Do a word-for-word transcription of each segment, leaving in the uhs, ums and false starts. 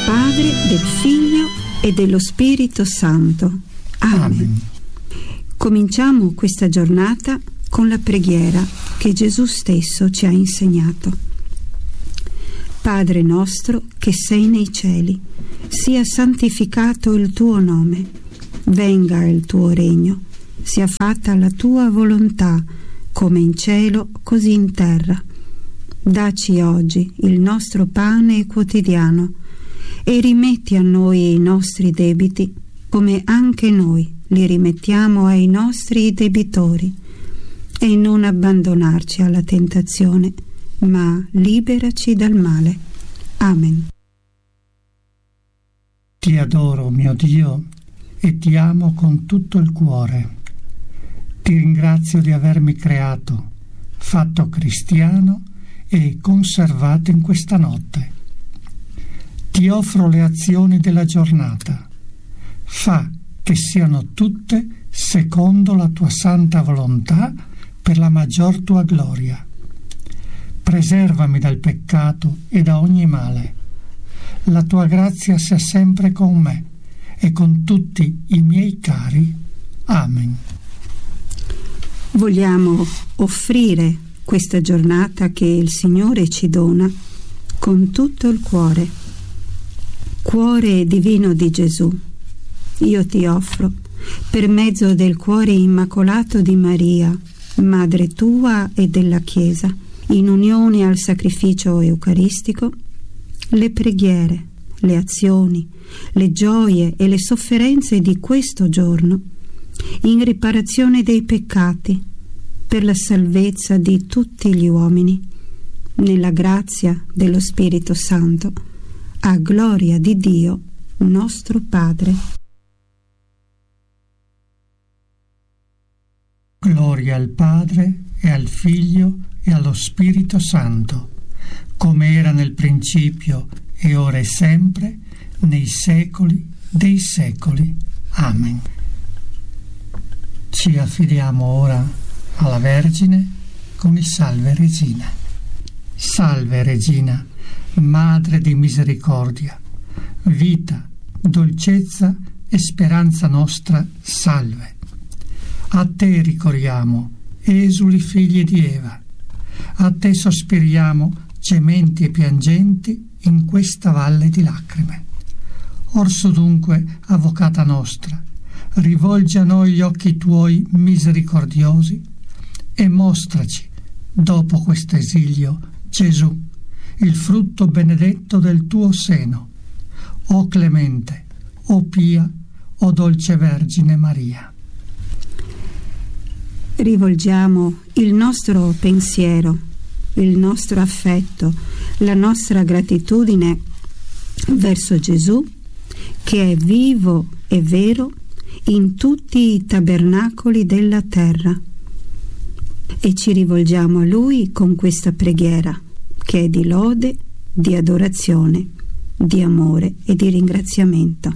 Padre, del Figlio e dello Spirito Santo. Amen. Amen. Cominciamo questa giornata con la preghiera che Gesù stesso ci ha insegnato. Padre nostro che sei nei cieli, sia santificato il tuo nome, venga il tuo regno, sia fatta la tua volontà, come in cielo, così in terra. Dacci oggi il nostro pane quotidiano e rimetti a noi i nostri debiti, come anche noi li rimettiamo ai nostri debitori. E non abbandonarci alla tentazione, ma liberaci dal male. Amen. Ti adoro, mio Dio, e ti amo con tutto il cuore. Ti ringrazio di avermi creato, fatto cristiano e conservato in questa notte. Ti offro le azioni della giornata. Fa che siano tutte secondo la tua santa volontà per la maggior tua gloria. Preservami dal peccato e da ogni male. La tua grazia sia sempre con me e con tutti i miei cari. Amen. Vogliamo offrire questa giornata che il Signore ci dona con tutto il cuore. Cuore divino di Gesù, io ti offro, per mezzo del cuore immacolato di Maria, Madre tua e della Chiesa, in unione al sacrificio eucaristico, le preghiere, le azioni, le gioie e le sofferenze di questo giorno, in riparazione dei peccati, per la salvezza di tutti gli uomini, nella grazia dello Spirito Santo, a gloria di Dio, nostro Padre. Gloria al Padre e al Figlio e allo Spirito Santo, come era nel principio e ora e sempre, nei secoli dei secoli. Amen. Ci affidiamo ora alla Vergine con il Salve Regina. Salve Regina, Madre di misericordia, vita, dolcezza e speranza nostra, salve. A te ricorriamo, esuli figli di Eva. A te sospiriamo, gementi e piangenti, in questa valle di lacrime. Orso dunque, avvocata nostra, rivolgi a noi gli occhi tuoi misericordiosi e mostraci, dopo questo esilio, Gesù, il frutto benedetto del tuo seno. O clemente, o pia, o dolce Vergine Maria. Rivolgiamo il nostro pensiero, il nostro affetto, la nostra gratitudine verso Gesù, che è vivo e vero in tutti i tabernacoli della terra. E ci rivolgiamo a Lui con questa preghiera, che è di lode, di adorazione, di amore e di ringraziamento.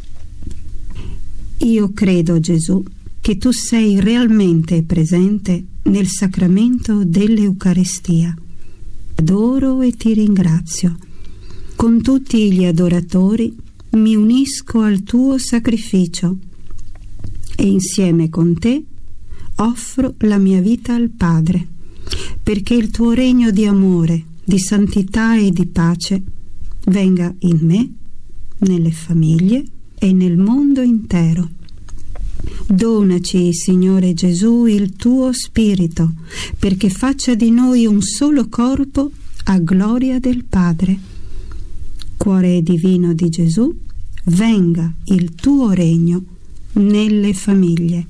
Io credo, Gesù, che tu sei realmente presente nel sacramento dell'Eucarestia. Adoro e ti ringrazio. Con tutti gli adoratori mi unisco al tuo sacrificio e insieme con te offro la mia vita al Padre, perché il tuo regno di amore, di santità e di pace venga in me, nelle famiglie e nel mondo intero. Donaci, Signore Gesù, il tuo Spirito, perché faccia di noi un solo corpo a gloria del Padre. Cuore divino di Gesù, venga il tuo regno nelle famiglie.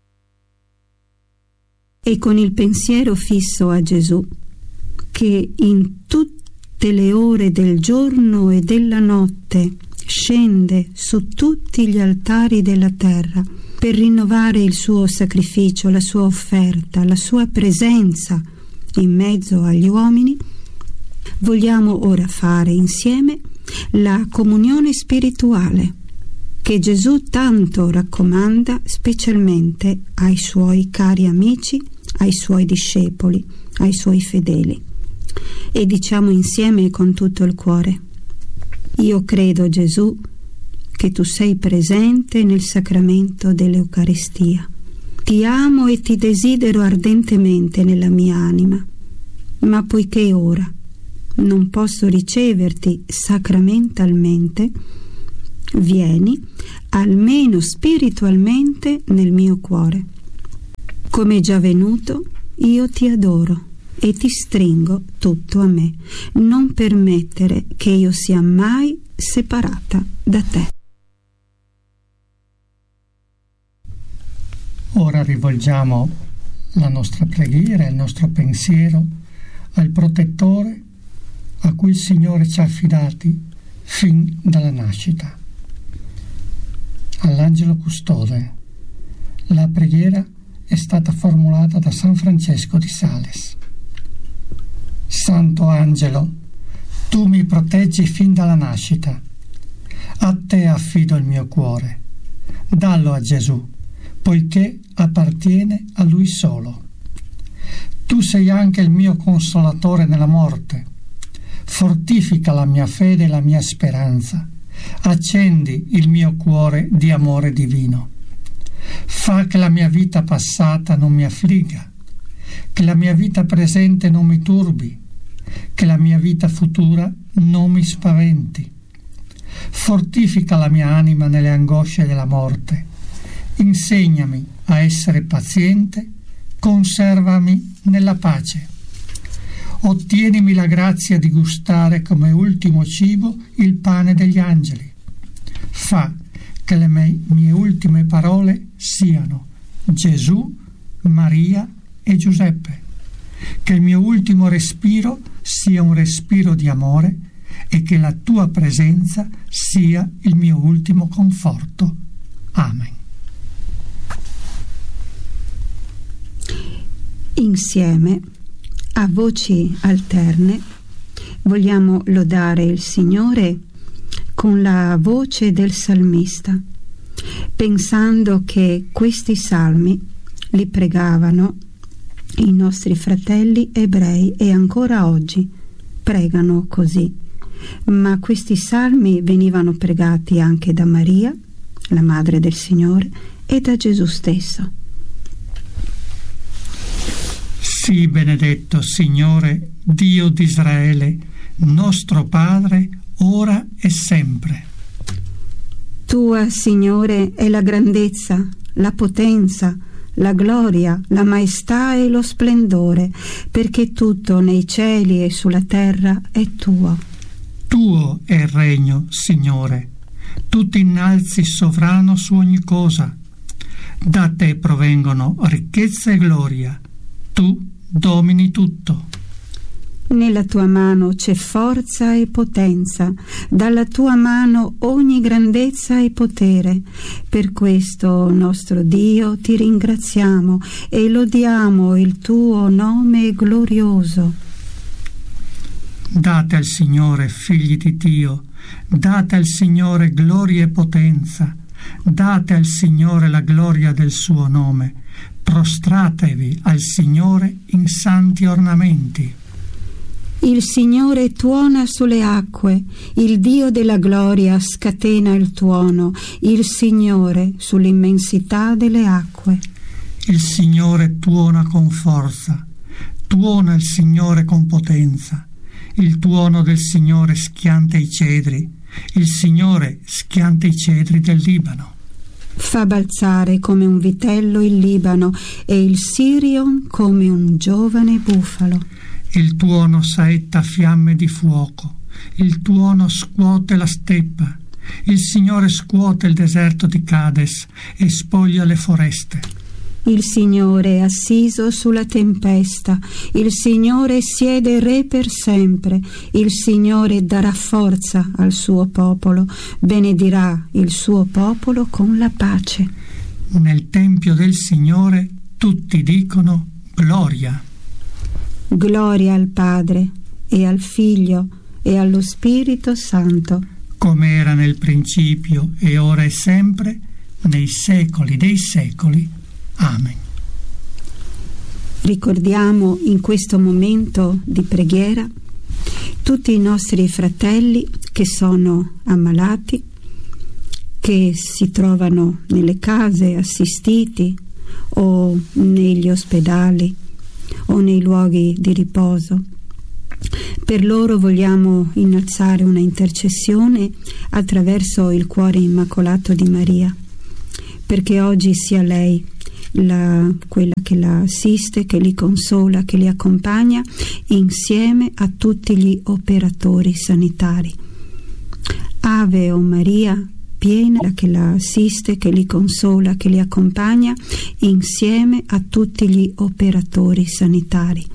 E con il pensiero fisso a Gesù, che in tutte le ore del giorno e della notte scende su tutti gli altari della terra per rinnovare il suo sacrificio, la sua offerta, la sua presenza in mezzo agli uomini, vogliamo ora fare insieme la comunione spirituale che Gesù tanto raccomanda specialmente ai suoi cari amici, ai suoi discepoli, ai suoi fedeli. E diciamo insieme con tutto il cuore: Io credo, Gesù, che tu sei presente nel sacramento dell'Eucaristia. Ti amo e ti desidero ardentemente nella mia anima, ma poiché ora non posso riceverti sacramentalmente, vieni almeno spiritualmente nel mio cuore. Come già venuto, io ti adoro e ti stringo tutto a me. Non permettere che io sia mai separata da te. Ora rivolgiamo la nostra preghiera, il nostro pensiero al protettore a cui il Signore ci ha affidati fin dalla nascita, all'angelo custode. La preghiera è stata formulata da San Francesco di Sales. Santo angelo, tu mi proteggi fin dalla nascita. A te affido il mio cuore. Dallo a Gesù, poiché appartiene a Lui solo. Tu sei anche il mio consolatore nella morte. Fortifica la mia fede e la mia speranza. Accendi il mio cuore di amore divino. Fa che la mia vita passata non mi affligga, che la mia vita presente non mi turbi, che la mia vita futura non mi spaventi. Fortifica la mia anima nelle angosce della morte. Insegnami a essere paziente, conservami nella pace. Ottienimi la grazia di gustare come ultimo cibo il pane degli angeli. Fa che le mie, mie ultime parole siano Gesù, Maria e Giuseppe. Che il mio ultimo respiro sia un respiro di amore e che la tua presenza sia il mio ultimo conforto. Amen. Insieme, a voci alterne, vogliamo lodare il Signore con la voce del salmista, pensando che questi salmi li pregavano i nostri fratelli ebrei e ancora oggi pregano così. Ma questi salmi venivano pregati anche da Maria, la Madre del Signore, e da Gesù stesso. Sii benedetto, Signore, Dio di Israele, nostro Padre, ora e sempre. Tua, Signore, è la grandezza, la potenza, la gloria, la maestà e lo splendore, perché tutto nei cieli e sulla terra è tuo. Tuo è il regno, Signore. Tu ti innalzi sovrano su ogni cosa. Da te provengono ricchezza e gloria. Tu domini tutto. Nella tua mano c'è forza e potenza, dalla tua mano ogni grandezza e potere. Per questo, nostro Dio, ti ringraziamo e lodiamo il tuo nome glorioso. Date al Signore, figli di Dio, date al Signore gloria e potenza, date al Signore la gloria del suo nome, prostratevi al Signore in santi ornamenti. Il Signore tuona sulle acque, il Dio della gloria scatena il tuono, il Signore sull'immensità delle acque. Il Signore tuona con forza, tuona il Signore con potenza. Il tuono del Signore schianta i cedri, il Signore schianta i cedri del Libano. Fa balzare come un vitello il Libano e il Sirion come un giovane bufalo. Il tuono saetta fiamme di fuoco, il tuono scuote la steppa, il Signore scuote il deserto di Cades e spoglia le foreste. Il Signore è assiso sulla tempesta, il Signore siede re per sempre, il Signore darà forza al suo popolo, benedirà il suo popolo con la pace. Nel tempio del Signore tutti dicono gloria. Gloria al Padre e al Figlio e allo Spirito Santo, come era nel principio e ora e sempre, nei secoli dei secoli. Amen. Ricordiamo in questo momento di preghiera tutti i nostri fratelli che sono ammalati, che si trovano nelle case assistiti o negli ospedali o nei luoghi di riposo. Per loro vogliamo innalzare una intercessione attraverso il cuore immacolato di Maria, perché oggi sia lei la, quella che la assiste, che li consola, che li accompagna insieme a tutti gli operatori sanitari. Ave o Maria, piena, che la assiste, che li consola, che li accompagna insieme a tutti gli operatori sanitari.